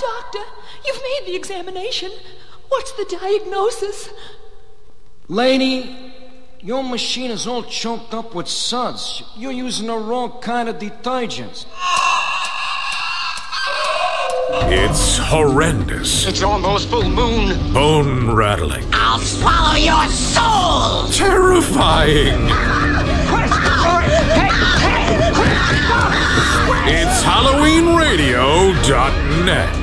Doctor, you've made the examination. What's the diagnosis? Lady, your machine is all choked up with suds. You're using the wrong kind of detergent. It's horrendous. It's almost full moon. Bone-rattling. I'll swallow your soul! Terrifying. It's HalloweenRadio.net.